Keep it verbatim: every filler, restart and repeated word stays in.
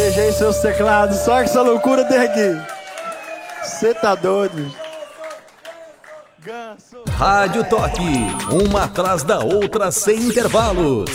G G e seus teclados, só que essa loucura tem aqui. Você tá doido? Rádio Toque, uma atrás da outra sem intervalos.